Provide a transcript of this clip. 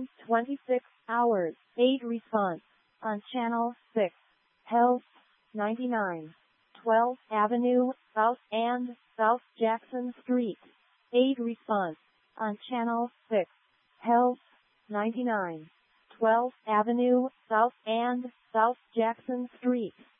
within 26 hours. 8 response on Channel 6. Health 99. 12th Avenue, South and South Jackson Street. 8 response on Channel 6. Health 99. 12th Avenue, South and South Jackson Street.